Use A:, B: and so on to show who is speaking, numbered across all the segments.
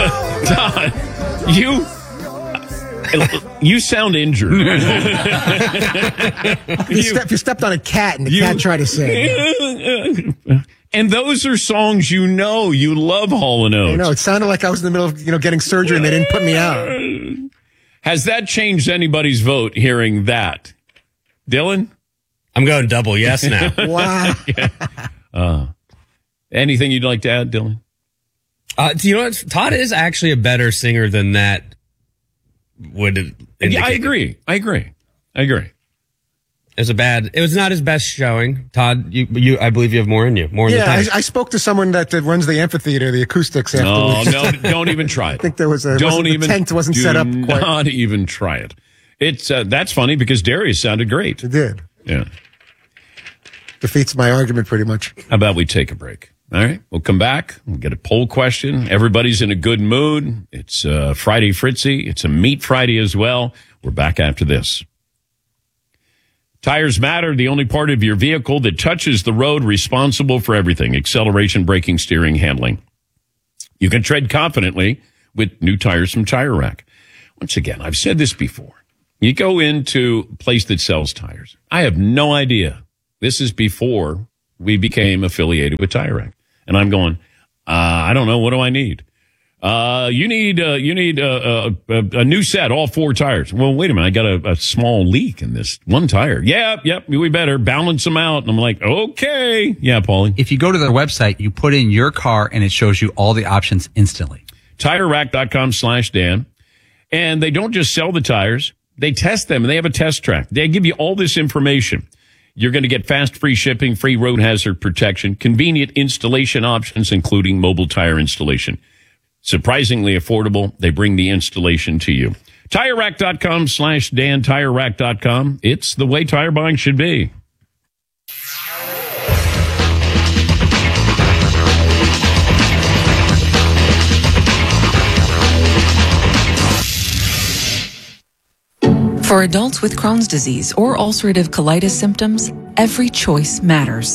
A: Todd, you sound injured.
B: You stepped on a cat and the cat tried to sing.
A: And those are songs you know. You love Hall & Oates.
B: I know. It sounded like I was in the middle of getting surgery and they didn't put me out.
A: Has that changed anybody's vote hearing that? Dylan?
C: I'm going double yes now.
B: Wow.
A: Anything you'd like to add, Dylan?
C: Do you know what? Todd is actually a better singer than that would indicate.
A: Yeah, I agree.
C: It was not his best showing. Todd, you I believe you have more in you. More in the tank.
B: I spoke to someone that runs the amphitheater, the acoustics
A: Oh,
B: afterwards.
A: no, don't even try it.
B: I think there was the tent wasn't set up quite.
A: Do not even try it. It's that's funny because Darius sounded great.
B: It did.
A: Yeah.
B: Defeats my argument pretty much.
A: How about we take a break? All right. We'll come back. We'll get a poll question. Everybody's in a good mood. It's Friday Fritzy. It's a Meat Friday as well. We're back after this. Tires matter. The only part of your vehicle that touches the road responsible for everything. Acceleration, braking, steering, handling. You can tread confidently with new tires from Tire Rack. Once again, I've said this before. You go into a place that sells tires. I have no idea. This is before we became affiliated with Tire Rack. And I'm going, I don't know. What do I need? You need a new set, all 4 tires. Well, wait a minute. I got a small leak in this one tire. Yep. We better balance them out. And I'm like, okay. Yeah, Paulie.
D: If you go to their website, you put in your car and it shows you all the options instantly.
A: TireRack.com/Dan. And they don't just sell the tires. They test them and they have a test track. They give you all this information. You're going to get fast, free shipping, free road hazard protection, convenient installation options, including mobile tire installation. Surprisingly affordable. They bring the installation to you. TireRack.com/Dan, TireRack.com. It's the way tire buying should be.
E: For adults with Crohn's disease or ulcerative colitis symptoms, every choice matters.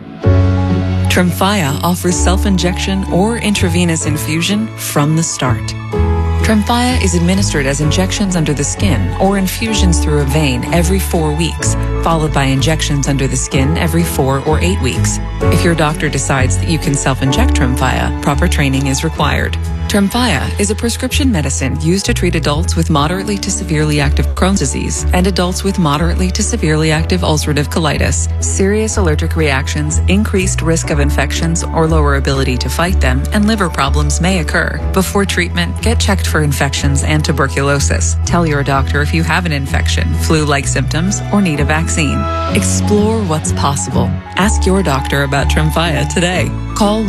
E: Tremfya offers self-injection or intravenous infusion from the start. Tremfya is administered as injections under the skin or infusions through a vein every 4 weeks, followed by injections under the skin every 4 or 8 weeks. If your doctor decides that you can self-inject Tremfya, proper training is required. Tremfya is a prescription medicine used to treat adults with moderately to severely active Crohn's disease and adults with moderately to severely active ulcerative colitis. Serious allergic reactions, increased risk of infections or lower ability to fight them, and liver problems may occur. Before treatment, get checked for infections and tuberculosis. Tell your doctor if you have an infection, flu-like symptoms, or need a vaccine. Explore what's possible. Ask your doctor about Tremfya today. Call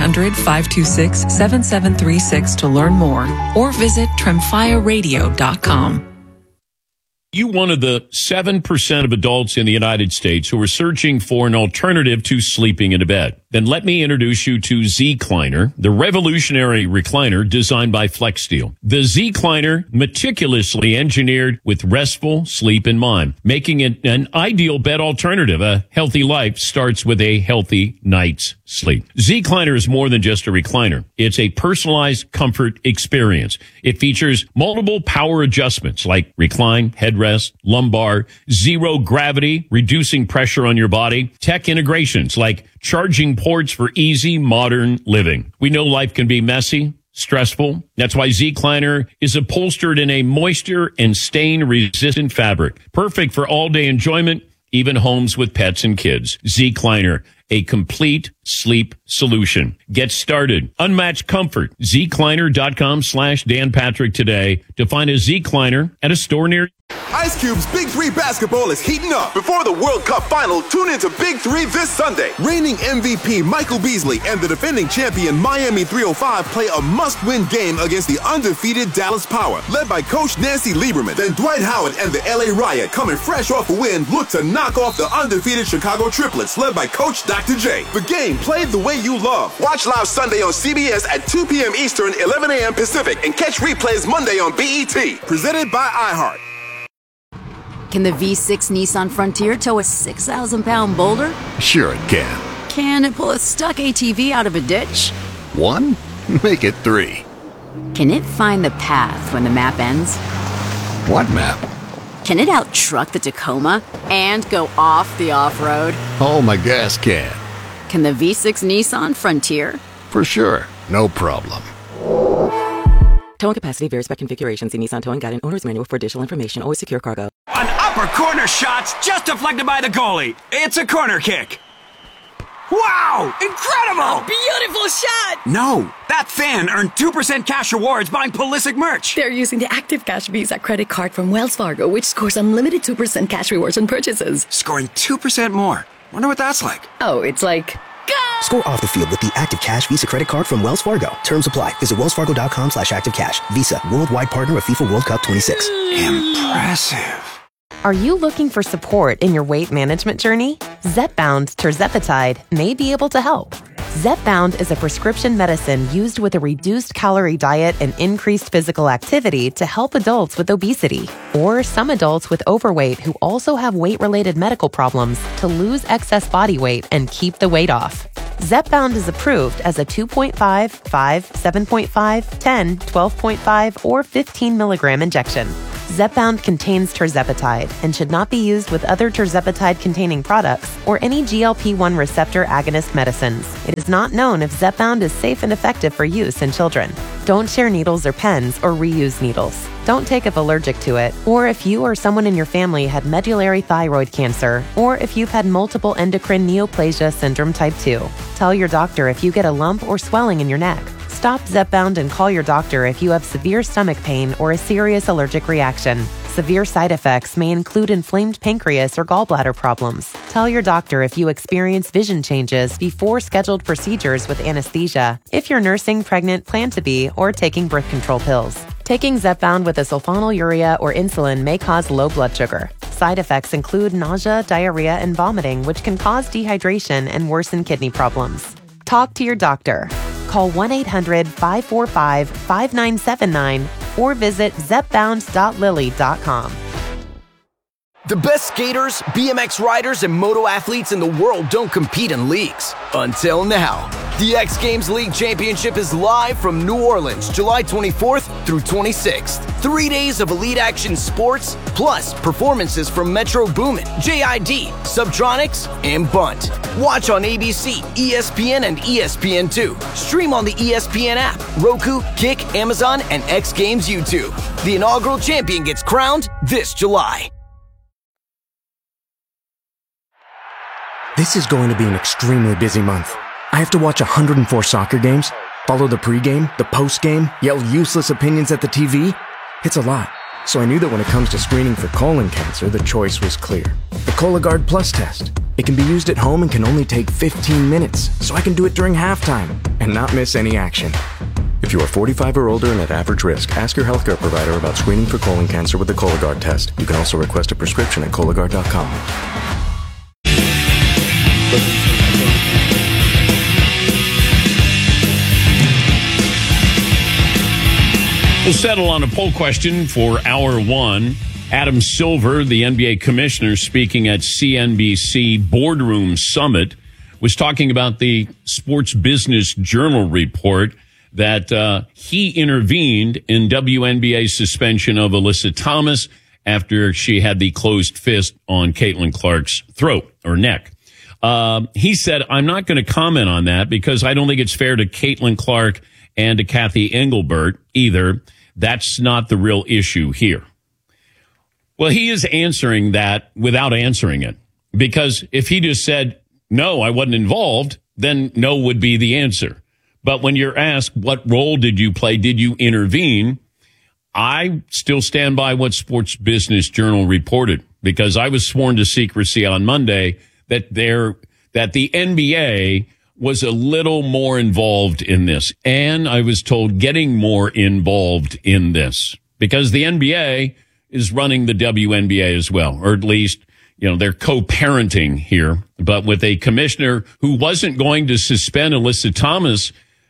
E: 1-800-526-7736 to learn more or visit TremfyaRadio.com.
A: You one of the 7% of adults in the United States who are searching for an alternative to sleeping in a bed. Then let me introduce you to Zecliner, the revolutionary recliner designed by FlexSteel. The Zecliner, meticulously engineered with restful sleep in mind, making it an ideal bed alternative. A healthy life starts with a healthy night's sleep. Zecliner is more than just a recliner. It's a personalized comfort experience. It features multiple power adjustments like recline, headrest, lumbar, zero gravity, reducing pressure on your body, tech integrations like charging ports for easy modern living. We know life can be messy, stressful. That's why Zecliner is upholstered in a moisture and stain resistant fabric. Perfect for all day enjoyment, even homes with pets and kids. Zecliner, a complete sleep solution. Get started. Unmatched comfort. Zecliner.com/Dan Patrick today to find a Zecliner at a store near you.
F: Ice Cube's Big 3 basketball is heating up. Before the World Cup final, tune into Big 3 this Sunday. Reigning MVP Michael Beasley and the defending champion Miami 305 play a must-win game against the undefeated Dallas Power, led by Coach Nancy Lieberman. Then Dwight Howard and the LA Riot, coming fresh off a win, look to knock off the undefeated Chicago Triplets, led by Coach Dr. J. The game played the way you love. Watch live Sunday on CBS at 2 p.m. Eastern, 11 a.m. Pacific, and catch replays Monday on BET. Presented by iHeart.
G: Can the V6 Nissan Frontier tow a 6,000-pound boulder?
H: Sure it can.
G: Can it pull a stuck ATV out of a ditch?
H: 1? Make it 3.
G: Can it find the path when the map ends?
H: What map?
G: Can it out-truck the Tacoma and go off the off-road?
H: Oh, my gas can.
G: Can the V6 Nissan Frontier?
H: For sure. No problem.
I: Towing capacity varies by configuration. See Nissan Towing Guide and Owner's Manual for additional information. Always secure cargo.
J: An upper corner shot's just deflected by the goalie. It's a corner kick. Wow! Incredible!
K: Beautiful shot!
J: No, that fan earned 2% cash rewards buying Pulisic merch.
K: They're using the Active Cash Visa credit card from Wells Fargo, which scores unlimited 2% cash rewards on purchases.
J: Scoring 2% more. Wonder what that's like.
K: Oh, it's like...
L: Score off the field with the Active Cash Visa credit card from Wells Fargo. Terms apply. Visit wellsfargo.com/activecash. Visa, worldwide partner of FIFA World Cup 26.
J: Impressive.
M: Are you looking for support in your weight management journey? Zepbound tirzepatide may be able to help. Zepbound is a prescription medicine used with a reduced calorie diet and increased physical activity to help adults with obesity or some adults with overweight who also have weight-related medical problems to lose excess body weight and keep the weight off. Zepbound is approved as a 2.5, 5, 7.5, 10, 12.5, or 15 milligram injection. Zepbound contains tirzepatide and should not be used with other tirzepatide-containing products or any GLP-1 receptor agonist medicines. It is not known if Zepbound is safe and effective for use in children. Don't share needles or pens or reuse needles. Don't take if allergic to it, or if you or someone in your family had medullary thyroid cancer, or if you've had multiple endocrine neoplasia syndrome type 2. Tell your doctor if you get a lump or swelling in your neck. Stop Zepbound and call your doctor if you have severe stomach pain or a serious allergic reaction. Severe side effects may include inflamed pancreas or gallbladder problems. Tell your doctor if you experience vision changes before scheduled procedures with anesthesia, if you're nursing, pregnant, plan to be, or taking birth control pills. Taking Zepbound with a sulfonylurea or insulin may cause low blood sugar. Side effects include nausea, diarrhea, and vomiting, which can cause dehydration and worsen kidney problems. Talk to your doctor. Call 1-800-545-5979 or visit zepbound.lily.com.
N: The best skaters, BMX riders, and moto athletes in the world don't compete in leagues. Until now. The X Games League Championship is live from New Orleans, July 24th through 26th. 3 days of elite action sports, plus performances from Metro Boomin, JID, Subtronics, and Bunt. Watch on ABC, ESPN, and ESPN2. Stream on the ESPN app, Roku, Kick, Amazon, and X Games YouTube. The inaugural champion gets crowned this July.
O: This is going to be an extremely busy month. I have to watch 104 soccer games, follow the pregame, the postgame, yell useless opinions at the TV. It's a lot. So I knew that when it comes to screening for colon cancer, the choice was clear. The Cologuard Plus test. It can be used at home and can only take 15 minutes, so I can do it during halftime and not miss any action. If you are 45 or older and at average risk, ask your healthcare provider about screening for colon cancer with the Cologuard test. You can also request a prescription at Cologuard.com.
A: We'll settle on a poll question for hour one. Adam Silver, the NBA commissioner, speaking at CNBC Boardroom Summit, was talking about the Sports Business Journal report that he intervened in WNBA's suspension of Alyssa Thomas after she had the closed fist on Caitlin Clark's throat or neck. He said, I'm not going to comment on that because I don't think it's fair to Caitlin Clark and to Kathy Engelbert either. That's not the real issue here. Well, he is answering that without answering it, because if he just said, no, I wasn't involved, then no would be the answer. But when you're asked, what role did you play? Did you intervene? I still stand by what Sports Business Journal reported, because I was sworn to secrecy on Monday that the NBA was a little more involved in this. And I was told getting more involved in this because the NBA is running the WNBA as well, or at least, they're co-parenting here. But with a commissioner who wasn't going to suspend Alyssa Thomas,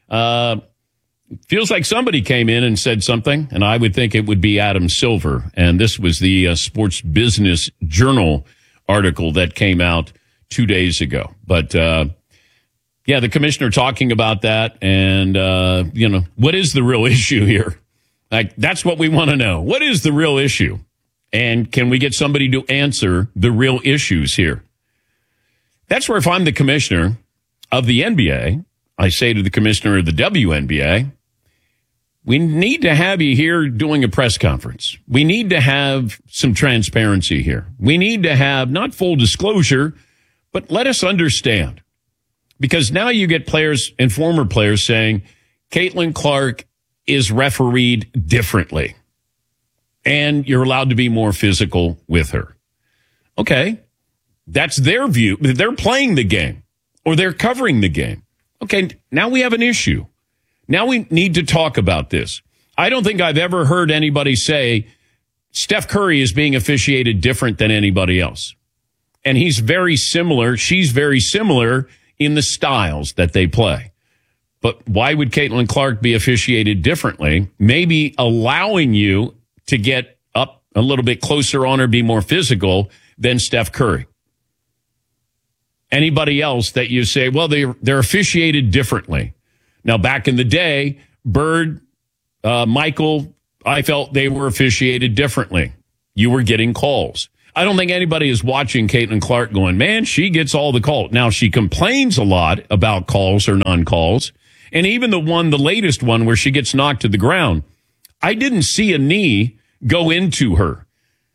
A: feels like somebody came in and said something, and I would think it would be Adam Silver. And this was the Sports Business Journal article that came out 2 days ago. But Yeah, the commissioner talking about that. And, what is the real issue here? Like, that's what we want to know. What is the real issue? And can we get somebody to answer the real issues here? That's where if I'm the commissioner of the NBA, I say to the commissioner of the WNBA, we need to have you here doing a press conference. We need to have some transparency here. We need to have not full disclosure, but let us understand. Because now you get players and former players saying, Caitlin Clark is refereed differently. And you're allowed to be more physical with her. Okay. That's their view. They're playing the game or they're covering the game. Okay. Now we have an issue. Now we need to talk about this. I don't think I've ever heard anybody say Steph Curry is being officiated different than anybody else. And he's very similar. She's very similar in the styles that they play. But why would Caitlin Clark be officiated differently? Maybe allowing you to get up a little bit closer on her, be more physical than Steph Curry. Anybody else that you say, well, they're officiated differently. Now, back in the day, Bird, Michael, I felt they were officiated differently. You were getting calls. I don't think anybody is watching Caitlin Clark going, man, she gets all the calls. Now, she complains a lot about calls or non-calls. And even the latest one where she gets knocked to the ground, I didn't see a knee go into her.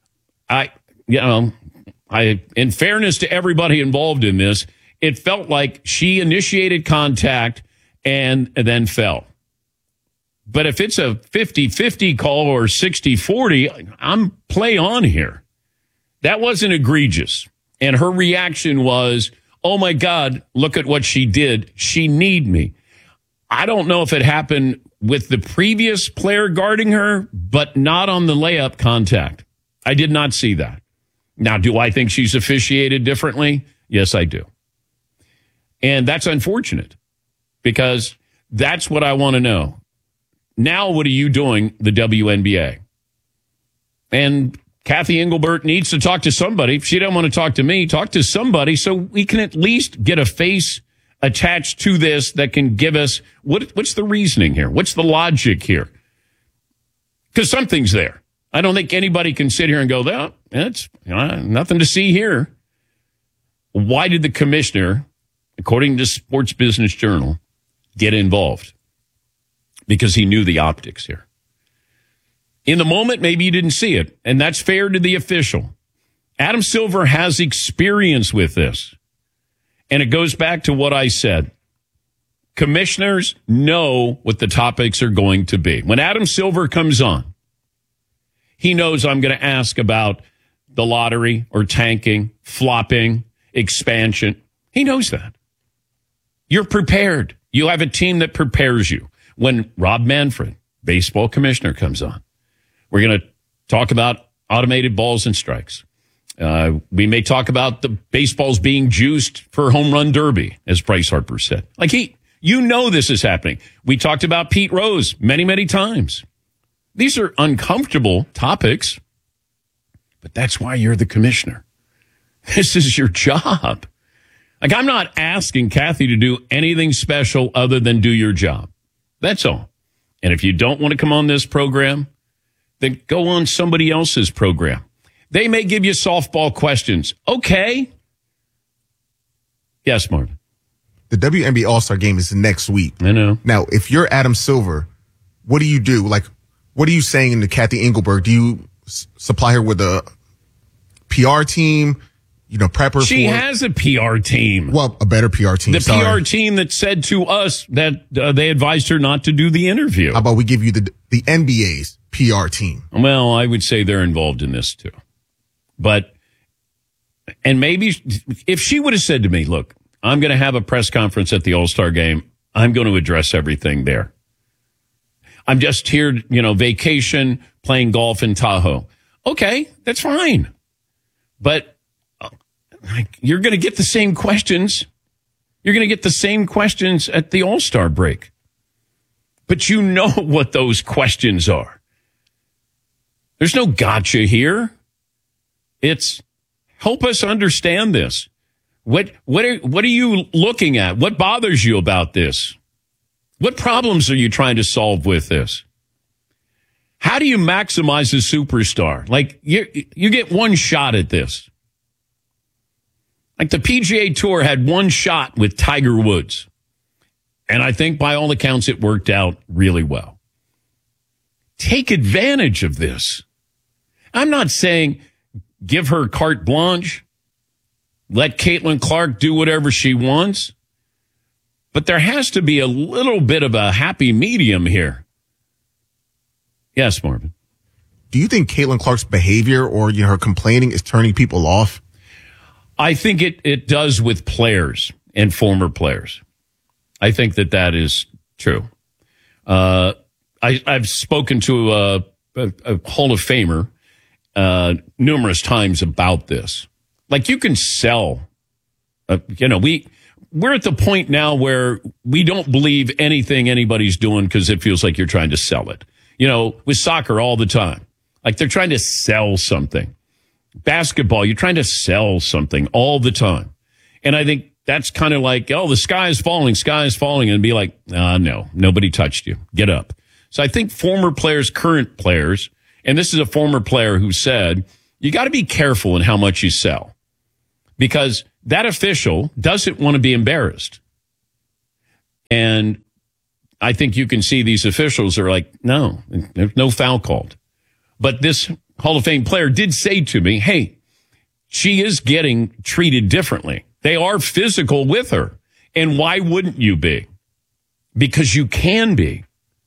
A: In fairness to everybody involved in this, it felt like she initiated contact and then fell. But if it's a 50-50 call or 60-40, I'm play on here. That wasn't egregious. And her reaction was, oh my God, look at what she did. She kneed me. I don't know if it happened with the previous player guarding her, but not on the layup contact. I did not see that. Now, do I think she's officiated differently? Yes, I do. And that's unfortunate because that's what I want to know. Now, what are you doing, the WNBA? And Kathy Engelbert needs to talk to somebody. If she doesn't want to talk to me, talk to somebody so we can at least get a face attached to this that can give us what's the reasoning here? What's the logic here? Because something's there. I don't think anybody can sit here and go, well, it's nothing to see here. Why did the commissioner, according to Sports Business Journal, get involved? Because he knew the optics here. In the moment, maybe you didn't see it, and that's fair to the official. Adam Silver has experience with this. And it goes back to what I said. Commissioners know what the topics are going to be. When Adam Silver comes on, he knows I'm going to ask about the lottery or tanking, flopping, expansion. He knows that. You're prepared. You have a team that prepares you. When Rob Manfred, baseball commissioner, comes on, we're going to talk about automated balls and strikes. We may talk about the baseballs being juiced for home run derby, as Bryce Harper said. You know this is happening. We talked about Pete Rose many, many times. These are uncomfortable topics, but that's why you're the commissioner. This is your job. I'm not asking Kathy to do anything special other than do your job. That's all. And if you don't want to come on this program, then go on somebody else's program. They may give you softball questions. Okay. Yes, Marvin.
P: The WNBA All-Star Game is next week.
A: I know.
P: Now, if you're Adam Silver, what do you do? What are you saying to Kathy Engelbert? Do you supply her with a PR team? Prep her
A: She has a PR team.
P: Well, a better PR team.
A: The PR team that said to us that they advised her not to do the interview.
P: How about we give you the NBA's PR team?
A: Well, I would say they're involved in this too. And maybe if she would have said to me, look, I'm going to have a press conference at the All-Star Game. I'm going to address everything there. I'm just here, vacation, playing golf in Tahoe. Okay, that's fine. But you're going to get the same questions. You're going to get the same questions at the All-Star break. But you know what those questions are. There's no gotcha here. It's help us understand this. What are you looking at? What bothers you about this? What problems are you trying to solve with this? How do you maximize a superstar? Like, you get one shot at this. Like, the PGA Tour had one shot with Tiger Woods. And I think by all accounts, it worked out really well. Take advantage of this. I'm not saying give her carte blanche. Let Caitlin Clark do whatever she wants. But there has to be a little bit of a happy medium here. Yes, Marvin.
P: Do you think Caitlin Clark's behavior or her complaining is turning people off?
A: I think it does with players and former players. I think that is true. I've spoken to a Hall of Famer numerous times about this. Like, you can sell. We're at the point now where we don't believe anything anybody's doing because it feels like you're trying to sell it. With soccer all the time. Like, they're trying to sell something. Basketball, you're trying to sell something all the time. And I think that's kind of like, the sky is falling, and be like, no, nobody touched you. Get up. So I think former players, current players, and this is a former player who said, you got to be careful in how much you sell. Because that official doesn't want to be embarrassed. And I think you can see these officials are like, no, there's no foul called. But this Hall of Fame player did say to me, hey, she is getting treated differently. They are physical with her. And why wouldn't you be? Because you can be.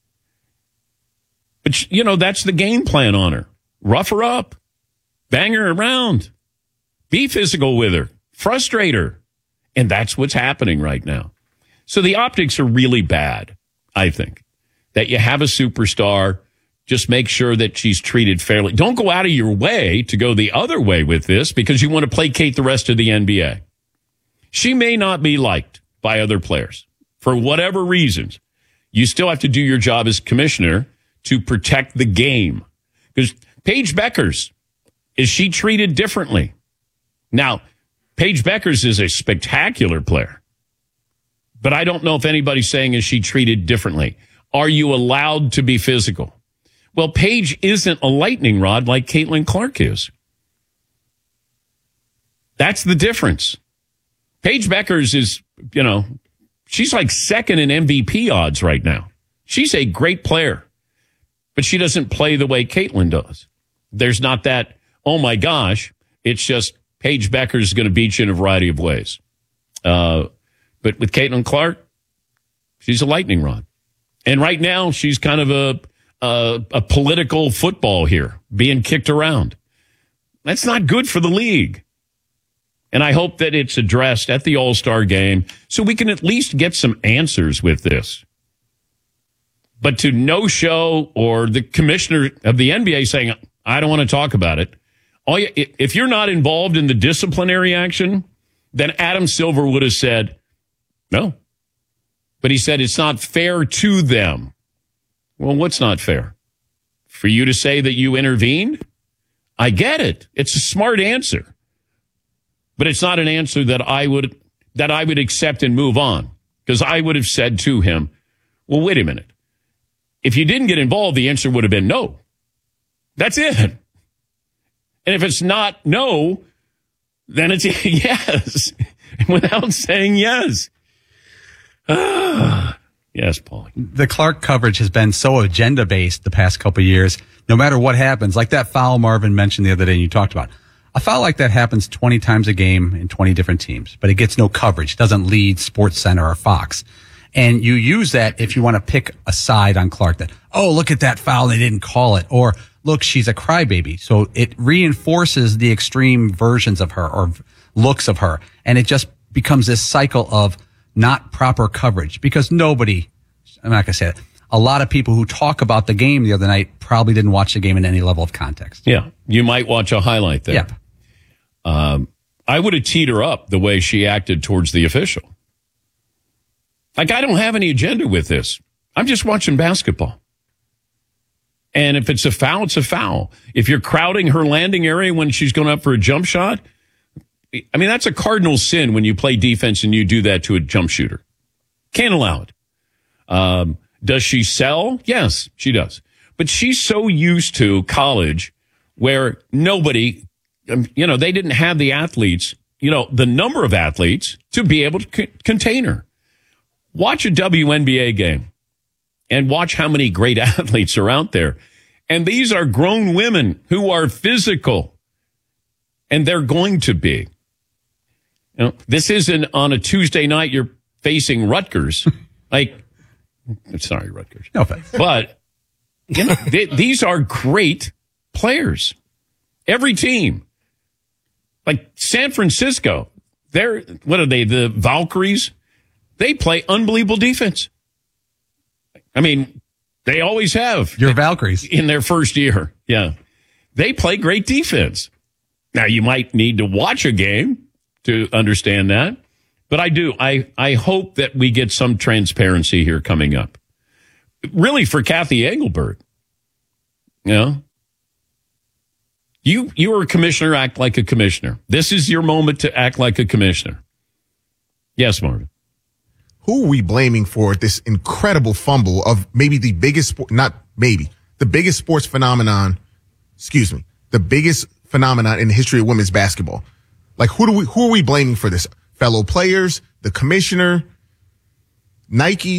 A: But, that's the game plan on her. Rough her up. Bang her around. Be physical with her. Frustrate her. And that's what's happening right now. So the optics are really bad, I think. That you have a superstar, just make sure that she's treated fairly. Don't go out of your way to go the other way with this because you want to placate the rest of the NBA. She may not be liked by other players for whatever reasons. You still have to do your job as commissioner to protect the game. Because Paige Beckers, is she treated differently? Now, Paige Beckers is a spectacular player. But I don't know if anybody's saying, is she treated differently? Are you allowed to be physical? Well, Paige isn't a lightning rod like Caitlin Clark is. That's the difference. Paige Beckers is, she's like second in MVP odds right now. She's a great player, but she doesn't play the way Caitlin does. There's not that, oh my gosh, it's just Paige Beckers is going to beat you in a variety of ways. But with Caitlin Clark, she's a lightning rod. And right now, she's kind of a political football here, being kicked around. That's not good for the league. And I hope that it's addressed at the All-Star game so we can at least get some answers with this. But to no-show or the commissioner of the NBA saying, I don't want to talk about it. If you're not involved in the disciplinary action, then Adam Silver would have said, no. But he said it's not fair to them. Well, what's not fair? For you to say that you intervened? I get it. It's a smart answer. But it's not an answer that I would accept and move on. Because I would have said to him, well, wait a minute. If you didn't get involved, the answer would have been no. That's it. And if it's not no, then it's yes. Without saying yes. Yes, Paulie.
D: The Clark coverage has been so agenda-based the past couple of years. No matter what happens, like that foul Marvin mentioned the other day and you talked about. A foul like that happens 20 times a game in 20 different teams, but it gets no coverage. It doesn't lead SportsCenter or Fox. And you use that if you want to pick a side on Clark that, oh, look at that foul, they didn't call it. Or, look, she's a crybaby. So it reinforces the extreme versions of her or looks of her. And it just becomes this cycle of not proper coverage because nobody, I'm not going to say it, a lot of people who talk about the game the other night probably didn't watch the game in any level of context.
A: Yeah. You might watch a highlight there.
D: Yep.
A: I would have teed her up the way she acted towards the official. Like, I don't have any agenda with this. I'm just watching basketball. And if it's a foul, it's a foul. If you're crowding her landing area when she's going up for a jump shot, I mean, that's a cardinal sin when you play defense and you do that to a jump shooter. Can't allow it. Does she sell? Yes, she does. But she's so used to college where nobody, they didn't have the athletes, the number of athletes to be able to contain her. Watch a WNBA game and watch how many great athletes are out there. And these are grown women who are physical, and they're going to be. This isn't on a Tuesday night you're facing Rutgers. Sorry, Rutgers.
D: No offense.
A: But these are great players. Every team. Like San Francisco, what are they, the Valkyries? They play unbelievable defense. I mean, they always have.
D: Your Valkyries.
A: In their first year. Yeah. They play great defense. Now, you might need to watch a game to understand that. But I do. I hope that we get some transparency here coming up. Really, for Kathy Engelbert. You are a commissioner, act like a commissioner. This is your moment to act like a commissioner. Yes, Marvin.
P: Who are we blaming for this incredible fumble of maybe the biggest, the biggest sports phenomenon, the biggest phenomenon in the history of women's basketball? Like, who are we blaming for this? Fellow players, the commissioner, Nike?